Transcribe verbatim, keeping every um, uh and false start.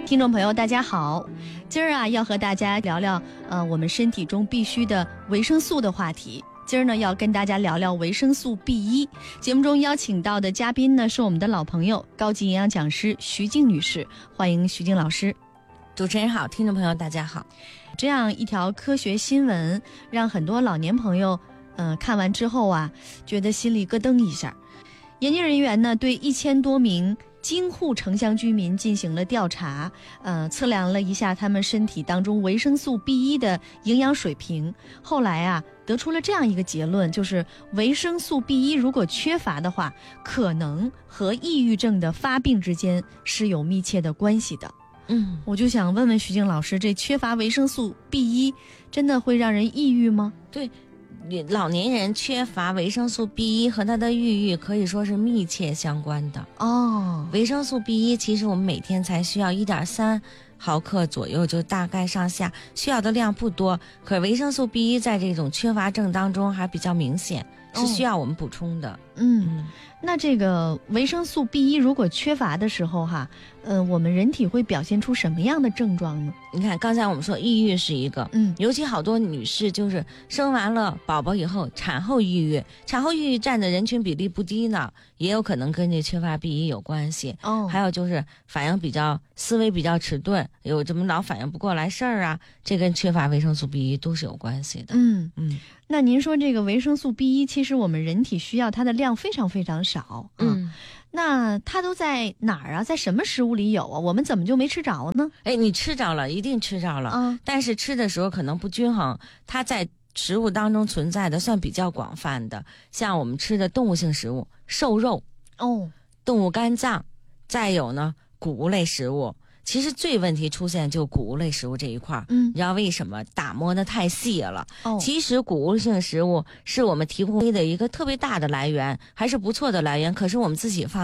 听众朋友大家好，今儿啊要和大家聊聊呃我们身体中必须的维生素的话题。今儿呢要跟大家聊聊维生素 B 一。节目中邀请到的嘉宾呢是我们的老朋友，高级营养讲师徐静女士，欢迎徐静老师。 主持人好，听众朋友大家好。 这样一条科学新闻让很多老年朋友呃看完之后啊觉得心里咯噔一下。研究人员呢对一千多名京沪城乡居民进行了调查，呃，测量了一下他们身体当中维生素 B 一 的营养水平。后来啊，得出了这样一个结论，就是维生素 B 一 如果缺乏的话，可能和抑郁症的发病之间是有密切的关系的。 嗯， 我就想问问徐静老师，这缺乏维生素 B 一 真的会让人抑郁吗？ 对。老年人缺乏维生素 B 一 和他的抑郁可以说是密切相关的哦。 维生素 B 一 其实我们每天才需要 一点三毫克左右，就大概上下，需要的量不多。可维生素 B 一 在这种缺乏症当中还比较明显，是需要我们补充的。 嗯, 嗯，那这个维生素 B 一 如果缺乏的时候哈，呃，我们人体会表现出什么样的症状呢？ 你看刚才我们说抑郁是一个， 嗯， 尤其好多女士就是生完了宝宝以后产后抑郁，产后抑郁占的人群比例不低呢，也有可能跟这缺乏 B 一 有关系。 哦， 还有就是反应比较思维比较迟钝，有这么老反应不过来事儿啊，这跟缺乏维生素 B 一 都是有关系的。 嗯嗯， 那您说这个维生素 B 一 其实我们人体需要它的量非常非常少， 嗯， 那它都在哪儿啊？在什么食物里有啊？我们怎么就没吃着呢？ 哎，你吃着了，一定吃着了， 嗯， 但是吃的时候可能不均衡，它在食物当中存在的算比较广泛的，像我们吃的动物性食物，瘦肉， 哦， 动物肝脏，再有呢谷物类食物。其实最问题出现就谷物类食物这一块， 嗯， 你知道为什么？打磨的太细了。 哦， 其实谷物性食物是我们提供的一个特别大的来源，还是不错的来源，可是我们自己放